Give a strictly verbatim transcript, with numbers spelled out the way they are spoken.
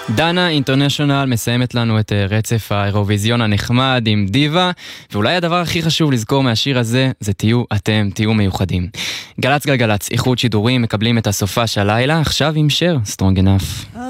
דנה אינטרנשיונל מסיימת לנו את רצף האירוויזיון הנחמד עם דיבה, ואולי הדבר הכי חשוב לזכור מהשיר הזה זה תהיו אתם, תהיו מיוחדים. גלץ גלגלץ, איחוד שידורים, מקבלים את הסופה של הלילה, עכשיו עם שר, Strong Enough.